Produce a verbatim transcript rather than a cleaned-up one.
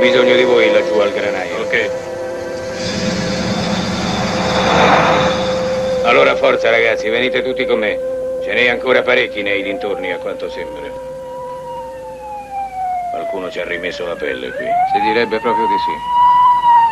bisogno di voi laggiù al granaio. Ok. Allora forza ragazzi, venite tutti con me. Ce n'è ancora parecchi nei dintorni a quanto sembra. Qualcuno ci ha rimesso la pelle qui. Si direbbe proprio di sì.